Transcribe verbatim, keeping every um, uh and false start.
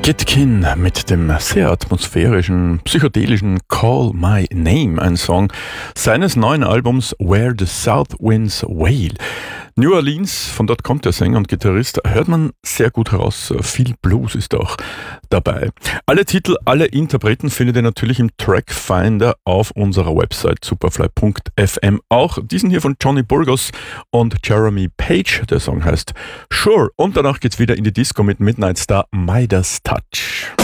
Gitkin mit dem sehr atmosphärischen, psychedelischen Call My Name, ein Song seines neuen Albums Where the South Winds Wail. New Orleans, von dort kommt der Sänger und Gitarrist, hört man sehr gut heraus. Viel Blues ist auch dabei. Alle Titel, alle Interpreten findet ihr natürlich im Trackfinder auf unserer Website superfly punkt f m. Auch diesen hier von Johnny Burgos und Jeremy Page. Der Song heißt Sure. Und danach geht's wieder in die Disco mit Midnight Star Midas Touch.